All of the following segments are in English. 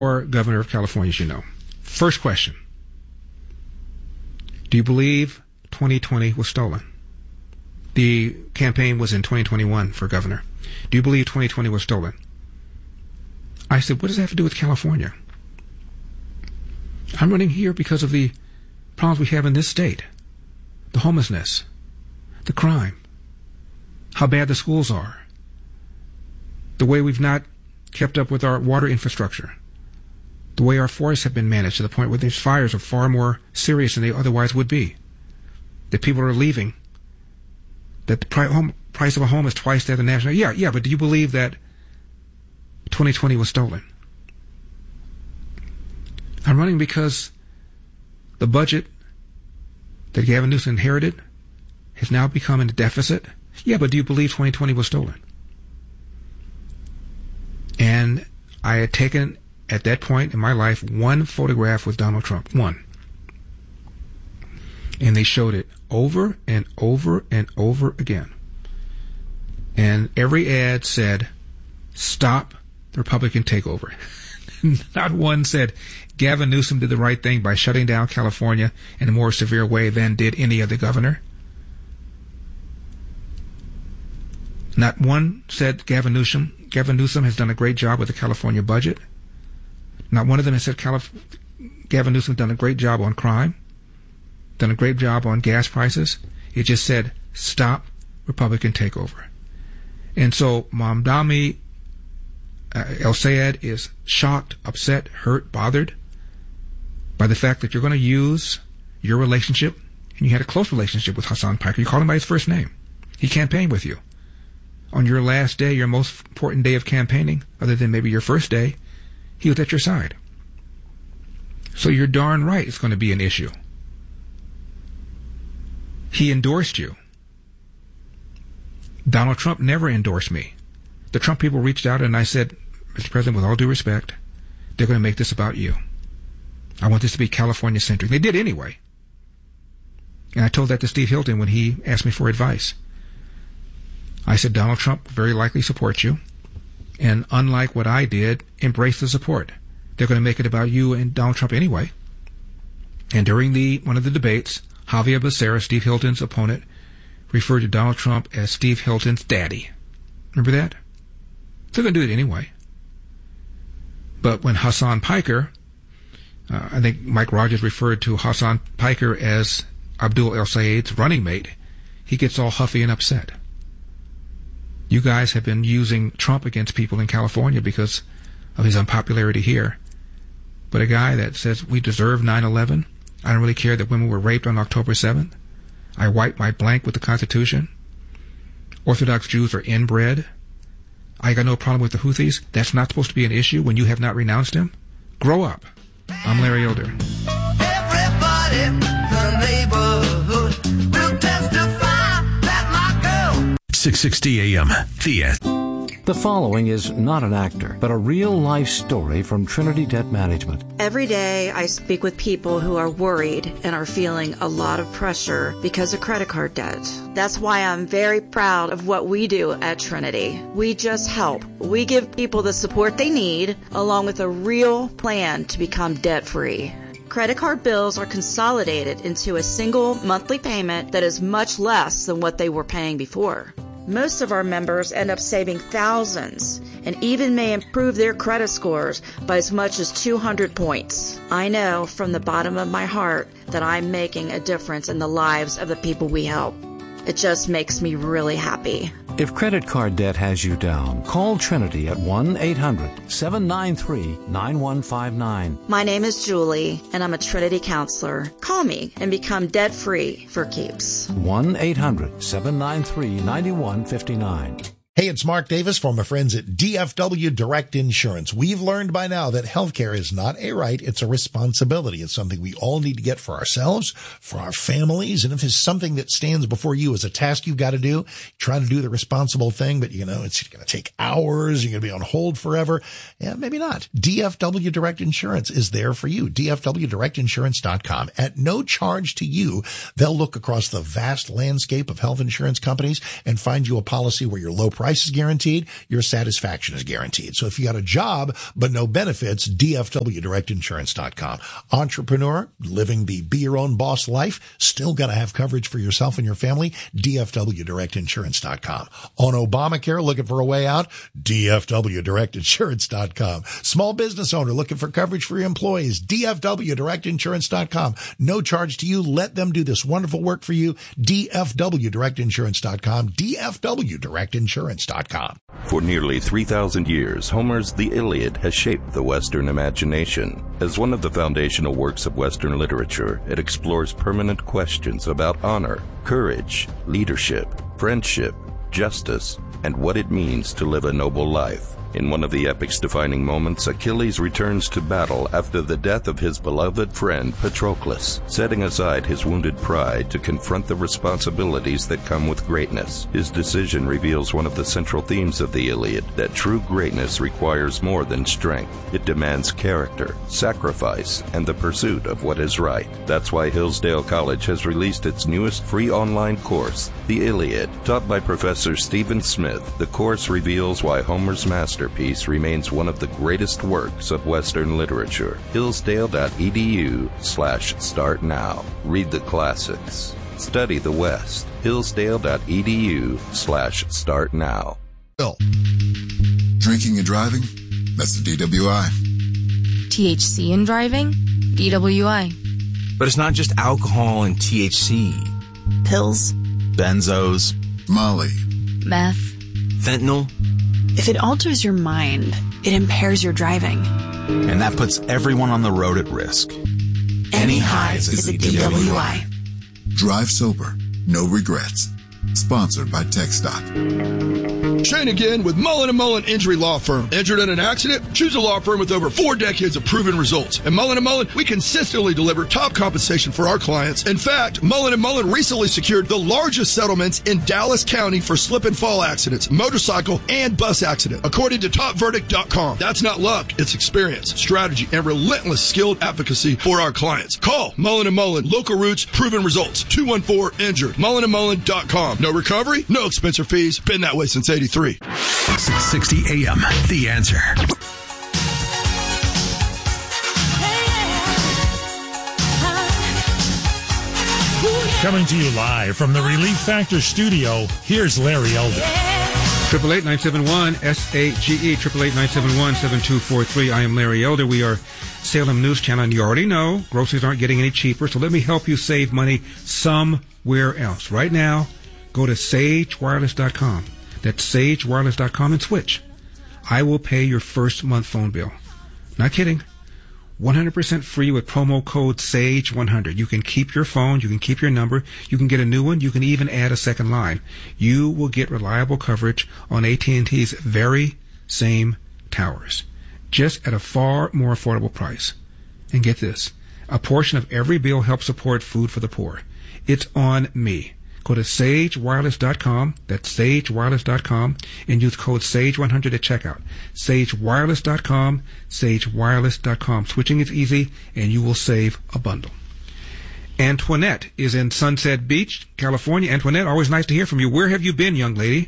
or governor of California, as you know. First question. Do you believe 2020 was stolen? The campaign was in 2021 for governor. Do you believe 2020 was stolen? I said, what does that have to do with California? I'm running here because of the problems we have in this state. The homelessness, the crime, how bad the schools are, the way we've not kept up with our water infrastructure, the way our forests have been managed to the point where these fires are far more serious than they otherwise would be, that people are leaving, that the price of a home is twice that of the national. Yeah, but do you believe that 2020 was stolen? I'm running because the budget that Gavin Newsom inherited has now become in a deficit. Yeah, but do you believe 2020 was stolen? And I had taken, at that point in my life, one photograph with Donald Trump. One. And they showed it over and over and over again. And every ad said, stop the Republican takeover. Not one said Gavin Newsom did the right thing by shutting down California in a more severe way than did any other governor. Not one said Gavin Newsom has done a great job with the California budget. Not one of them has said Gavin Newsom has done a great job on crime, done a great job on gas prices. It just said, stop Republican takeover. And so Mamdani El-Sayed is shocked, upset, hurt, bothered by the fact that you're going to use your relationship, and you had a close relationship with Hasan Piker. You called him by his first name. He campaigned with you. On your last day, your most important day of campaigning, other than maybe your first day, he was at your side. So you're darn right it's going to be an issue. He endorsed you. Donald Trump never endorsed me. The Trump people reached out and I said, Mr. President, with all due respect, they're going to make this about you. I want this to be California-centric. They did anyway. And I told that to Steve Hilton when he asked me for advice. I said, Donald Trump very likely supports you. And unlike what I did, embrace the support. They're going to make it about you and Donald Trump anyway. And during one of the debates, Javier Becerra, Steve Hilton's opponent, referred to Donald Trump as Steve Hilton's daddy. Remember that? They're going to do it anyway. But when Hasan Piker, I think Mike Rogers referred to Hasan Piker as Abdul El-Sayed's running mate, he gets all huffy and upset. You guys have been using Trump against people in California because of his unpopularity here. But a guy that says we deserve 9/11, I don't really care that women were raped on October 7th. I wipe my blank with the Constitution. Orthodox Jews are inbred. I got no problem with the Houthis. That's not supposed to be an issue when you have not renounced him. Grow up. I'm Larry Elder. Everybody in the neighborhood will testify that my girl. 660 AM. The following is not an actor, but a real-life story from Trinity Debt Management. Every day I speak with people who are worried and are feeling a lot of pressure because of credit card debt. That's why I'm very proud of what we do at Trinity. We just help. We give people the support they need, along with a real plan to become debt-free. Credit card bills are consolidated into a single monthly payment that is much less than what they were paying before. Most of our members end up saving thousands and even may improve their credit scores by as much as 200 points. I know from the bottom of my heart that I'm making a difference in the lives of the people we help. It just makes me really happy. If credit card debt has you down, call Trinity at 1-800-793-9159. My name is Julie, and I'm a Trinity counselor. Call me and become debt-free for keeps. 1-800-793-9159. Hey, it's Mark Davis from my friends at DFW Direct Insurance. We've learned by now that healthcare is not a right, it's a responsibility. It's something we all need to get for ourselves, for our families, and if it's something that stands before you as a task you've got to do, try to do the responsible thing, but it's going to take hours, you're going to be on hold forever. Yeah, maybe not. DFW Direct Insurance is there for you. DFWDirectInsurance.com. At no charge to you, they'll look across the vast landscape of health insurance companies and find you a policy where your low price price is guaranteed, your satisfaction is guaranteed. So if you got a job but no benefits, DFWDirectInsurance.com. Entrepreneur, living the be your own boss life, still got to have coverage for yourself and your family, DFWDirectInsurance.com. On Obamacare, looking for a way out, DFWDirectInsurance.com. Small business owner looking for coverage for your employees, DFWDirectInsurance.com. No charge to you. Let them do this wonderful work for you, DFWDirectInsurance.com, DFWDirectInsurance.com. For nearly 3,000 years, Homer's The Iliad has shaped the Western imagination. As one of the foundational works of Western literature, it explores permanent questions about honor, courage, leadership, friendship, justice, and what it means to live a noble life. In one of the epic's defining moments, Achilles returns to battle after the death of his beloved friend Patroclus, setting aside his wounded pride to confront the responsibilities that come with greatness. His decision reveals one of the central themes of the Iliad, that true greatness requires more than strength. It demands character, sacrifice, and the pursuit of what is right. That's why Hillsdale College has released its newest free online course, The Iliad. Taught by Professor Stephen Smith, the course reveals why Homer's masterpiece remains one of the greatest works of Western literature. Hillsdale.edu/start now. Read the classics. Study the West. Hillsdale.edu/start now. Drinking and driving? That's the DWI. THC in driving? DWI. But it's not just alcohol and THC. Pills. Benzos. Molly. Meth. Fentanyl. If it alters your mind, it impairs your driving. And that puts everyone on the road at risk. Any highs is a DWI. Drive sober. No regrets. Sponsored by TechStop. Shane again with Mullen & Mullen Injury Law Firm. Injured in an accident? Choose a law firm with over 4 decades of proven results. At Mullen & Mullen, we consistently deliver top compensation for our clients. In fact, Mullen & Mullen recently secured the largest settlements in Dallas County for slip and fall accidents, motorcycle, and bus accident, according to TopVerdict.com. That's not luck. It's experience, strategy, and relentless skilled advocacy for our clients. Call Mullen & Mullen. Local roots, proven results. 214-INJURED. MullenandMullen.com. No recovery, no expense or fees. Been that way since 83. 660 AM, The Answer. Coming to you live from the Relief Factor studio, here's Larry Elder. 888-971-SAGE, 888-971-7243. I am Larry Elder. We are Salem News Channel, and you already know groceries aren't getting any cheaper, so let me help you save money somewhere else. Right now, go to sagewireless.com. That's sagewireless.com and switch. I will pay your first month phone bill. Not kidding. 100% free with promo code SAGE100. You can keep your phone. You can keep your number. You can get a new one. You can even add a second line. You will get reliable coverage on AT&T's very same towers, just at a far more affordable price. And get this. A portion of every bill helps support food for the poor. It's on me. Go to sagewireless.com, that's sagewireless.com, and use code SAGE100 at checkout. Sagewireless.com, sagewireless.com. Switching is easy, and you will save a bundle. Antoinette is in Sunset Beach, California. Antoinette, always nice to hear from you. Where have you been, young lady?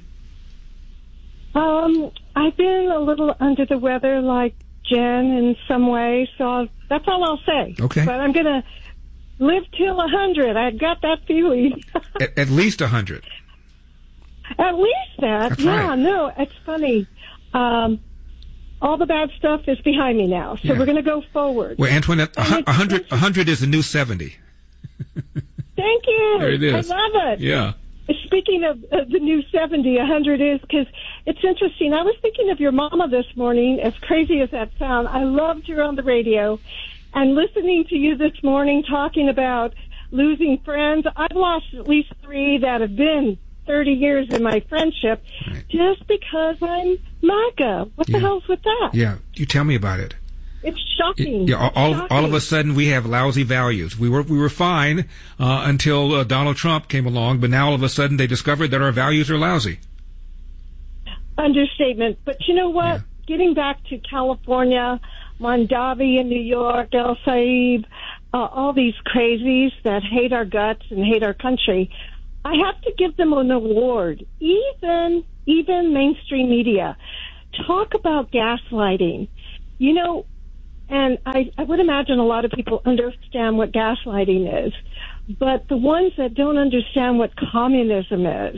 I've been a little under the weather like Jen in some way, so that's all I'll say. Okay. But I'm going to live till 100. I got that feeling. At least 100. At least that. That's yeah, right. No, it's funny. All the bad stuff is behind me now, so we're going to go forward. Well, Antoinette, 100 is the new 70. Thank you. There it is. I love it. Yeah. Speaking of the new 70, 100 is, because it's interesting. I was thinking of your mama this morning, as crazy as that sounds. I loved her on the radio. And listening to you this morning talking about losing friends, I've lost at least 3 that have been 30 years in my friendship just because I'm MAGA. What the hell's with that? Yeah, you tell me about it. It's shocking. All of a sudden we have lousy values. We were fine until Donald Trump came along, but now all of a sudden they discovered that our values are lousy. Understatement. But you know what? Yeah. Getting back to California, Mondavi in New York, El Saib, all these crazies that hate our guts and hate our country, I have to give them an award. Even even mainstream media. Talk about gaslighting. You know, and I would imagine a lot of people understand what gaslighting is, but the ones that don't understand what communism is,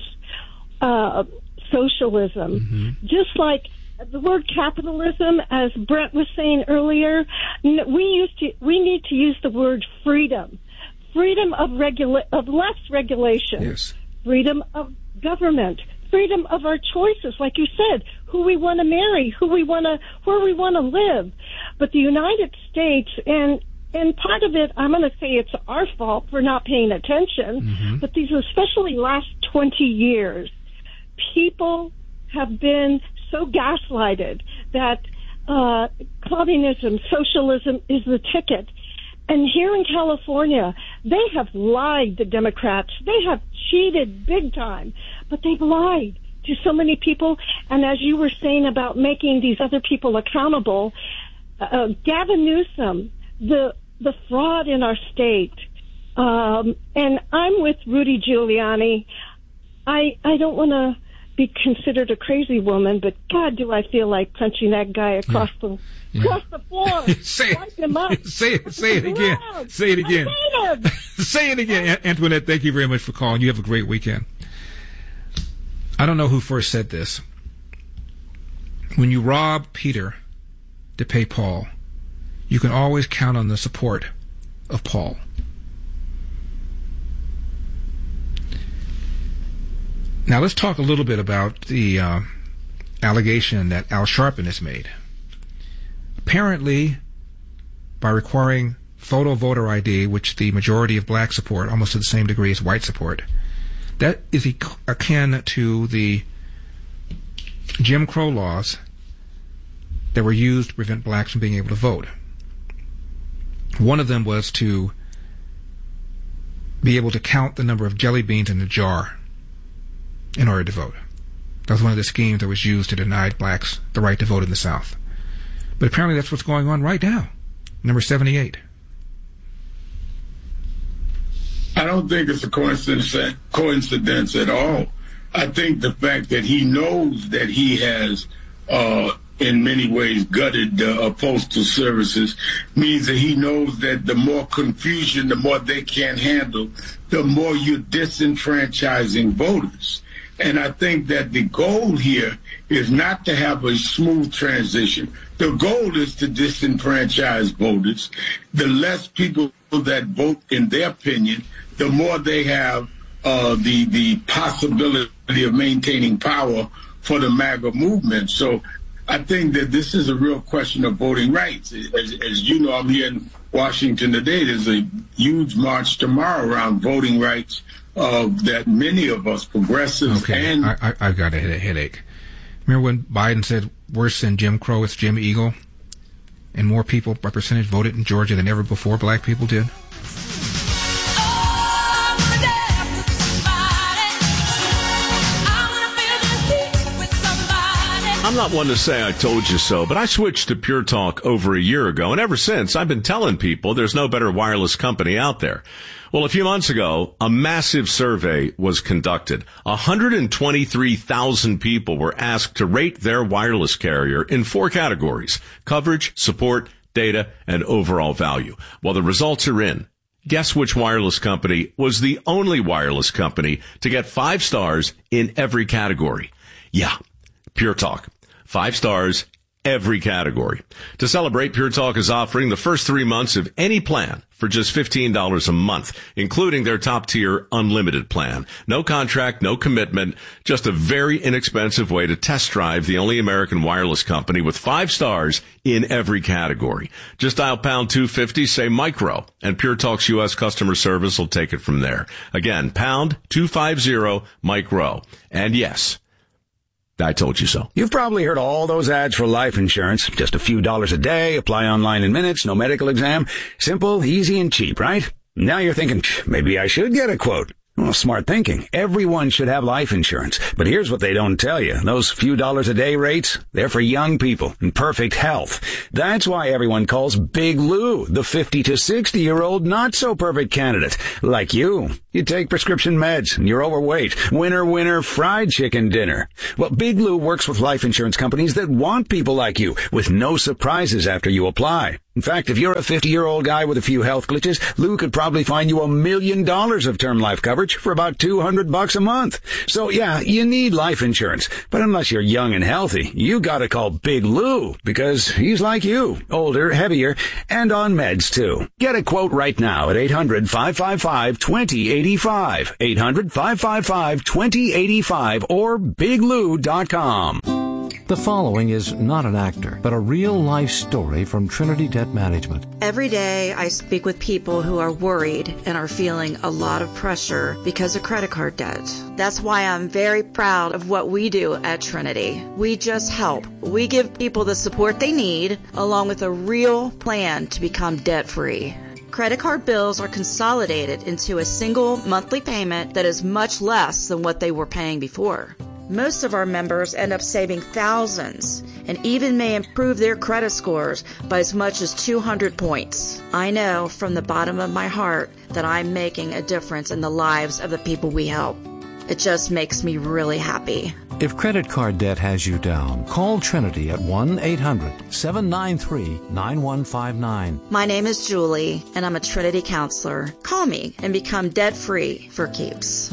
socialism, just like the word capitalism, as Brent was saying earlier, we need to use the word freedom. Freedom of less regulation. Yes. Freedom of government. Freedom of our choices, like you said, who we want to marry, where we want to live. But the United States, and part of it, I'm going to say it's our fault for not paying attention, but these, especially last 20 years, people have been so gaslighted that communism, socialism is the ticket. And here in California, they have lied, the Democrats. They have cheated big time, but they've lied to so many people. And as you were saying about making these other people accountable, Gavin Newsom, the fraud in our state, and I'm with Rudy Giuliani. I don't want to be considered a crazy woman, but God, do I feel like punching that guy across the floor. Wipe him up. Say it again. Say it again. Say it again. Antoinette, thank you very much for calling. You have a great weekend. I don't know who first said this. When you rob Peter to pay Paul, you can always count on the support of Paul. Now let's talk a little bit about the allegation that Al Sharpton has made. Apparently, by requiring photo voter ID, which the majority of blacks support, almost to the same degree as white support, that is akin to the Jim Crow laws that were used to prevent blacks from being able to vote. One of them was to be able to count the number of jelly beans in a jar in order to vote. That was one of the schemes that was used to deny blacks the right to vote in the South. But apparently that's what's going on right now. Number 78. I don't think it's a coincidence at all. I think the fact that he knows that he has, in many ways, gutted postal services means that he knows that the more confusion, the more they can't handle, the more you're disenfranchising voters. And I think that the goal here is not to have a smooth transition. The goal is to disenfranchise voters. The less people that vote, in their opinion, the more they have the possibility of maintaining power for the MAGA movement. So I think that this is a real question of voting rights. As you know, I'm here in Washington today. There's a huge march tomorrow around voting rights that many of us progressives and... I've got a headache. Remember when Biden said worse than Jim Crow, it's Jim Eagle? And more people by percentage voted in Georgia than ever before black people did? I'm not one to say I told you so, but I switched to Pure Talk over a year ago, and ever since I've been telling people there's no better wireless company out there. Well, a few months ago, a massive survey was conducted. 123,000 people were asked to rate their wireless carrier in 4 categories: coverage, support, data, and overall value. Well, the results are in. Guess which wireless company was the only wireless company to get 5 stars in every category? Yeah, Pure Talk. 5 stars, every category. To celebrate, Pure Talk is offering the first 3 months of any plan for just $15 a month, including their top-tier unlimited plan. No contract, no commitment, just a very inexpensive way to test drive the only American wireless company with 5 stars in every category. Just dial pound 250, say micro, and Pure Talk's U.S. customer service will take it from there. Again, pound 250, micro. And yes, I told you so. You've probably heard all those ads for life insurance. Just a few dollars a day, apply online in minutes, no medical exam. Simple, easy, and cheap, right? Now you're thinking, maybe I should get a quote. Well, smart thinking. Everyone should have life insurance. But here's what they don't tell you. Those few dollars a day rates, they're for young people in perfect health. That's why everyone calls Big Lou the 50 to 60-year-old not-so-perfect candidate. Like you. You take prescription meds and you're overweight. Winner, fried chicken dinner. Well, Big Lou works with life insurance companies that want people like you with no surprises after you apply. In fact, if you're a 50-year-old guy with a few health glitches, Lou could probably find you $1 million of term life coverage for about $200 a month. So yeah, you need life insurance. But unless you're young and healthy, you gotta call Big Lou because he's like you, older, heavier, and on meds too. Get a quote right now at 800-555-2085. 800-555-2085 or biglou.com. The following is not an actor, but a real-life story from Trinity Debt Management. Every day I speak with people who are worried and are feeling a lot of pressure because of credit card debt. That's why I'm very proud of what we do at Trinity. We just help. We give people the support they need, along with a real plan to become debt-free. Credit card bills are consolidated into a single monthly payment that is much less than what they were paying before. Most of our members end up saving thousands and even may improve their credit scores by as much as 200 points. I know from the bottom of my heart that I'm making a difference in the lives of the people we help. It just makes me really happy. If credit card debt has you down, call Trinity at 1-800-793-9159. My name is Julie, and I'm a Trinity counselor. Call me and become debt-free for keeps.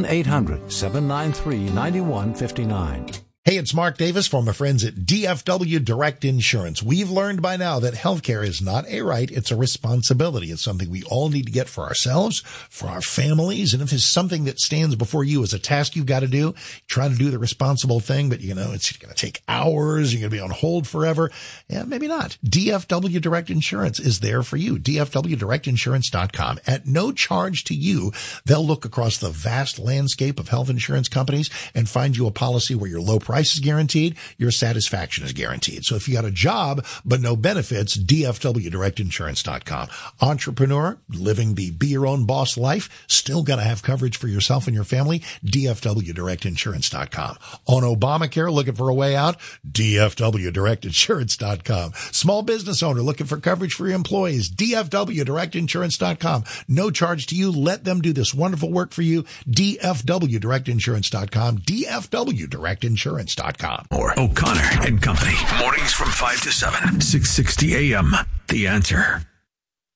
1-800-793-9159. Hey, it's Mark Davis from my friends at DFW Direct Insurance. We've learned by now that healthcare is not a right, it's a responsibility. It's something we all need to get for ourselves, for our families, and if it's something that stands before you as a task you've got to do, try to do the responsible thing, but it's going to take hours, you're going to be on hold forever. Yeah, maybe not. DFW Direct Insurance is there for you. DFWDirectInsurance.com. At no charge to you, they'll look across the vast landscape of health insurance companies and find you a policy where your low price is guaranteed, your satisfaction is guaranteed. So if you got a job but no benefits, DFWDirectInsurance.com. Entrepreneur, living the be your own boss life, still got to have coverage for yourself and your family, DFWDirectInsurance.com. On Obamacare, looking for a way out, DFWDirectInsurance.com. Small business owner looking for coverage for your employees, DFWDirectInsurance.com. No charge to you. Let them do this wonderful work for you, DFWDirectInsurance.com, DFWDirectInsurance.com. Or O'Connor and Company. Mornings from 5 to 7, 660 a.m. The Answer.